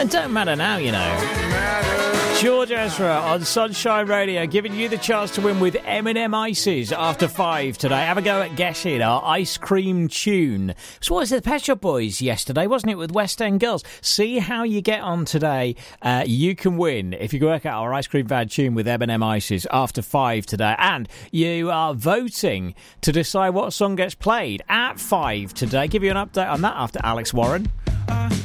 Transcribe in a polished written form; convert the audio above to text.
It don't matter now, you know. George Ezra on Sunshine Radio, giving you the chance to win with M&M Ices after 5 today. Have a go at guessing our ice cream tune. So what was it, the Pet Shop Boys yesterday, wasn't it, with West End Girls? See how you get on today. You can win if you can work out our ice cream van tune with M&M Ices after 5 today. And you are voting to decide what song gets played at 5 today. Give you an update on that after Alex Warren.